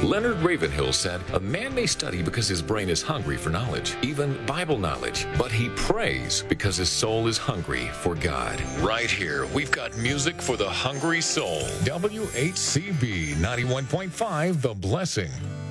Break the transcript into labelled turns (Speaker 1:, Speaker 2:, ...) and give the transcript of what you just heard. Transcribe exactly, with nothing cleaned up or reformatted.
Speaker 1: Leonard Ravenhill said, "A man may study because his brain is hungry for knowledge, even Bible knowledge, but he prays because his soul is hungry for God." Right here, we've got music for the hungry soul. W H C B ninety-one point five, The Blessing.